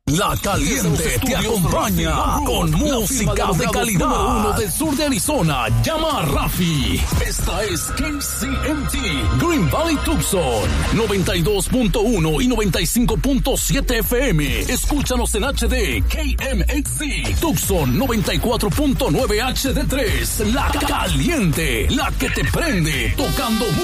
La Caliente te acompaña con música de calidad. Número 1 del sur de Arizona, llama a Rafi. Esta es KCMT Green Valley Tucson 92.1 y 95.7 FM. Escúchanos en HD KMXC Tucson 94.9 HD3. La Caliente, la que te prende, tocando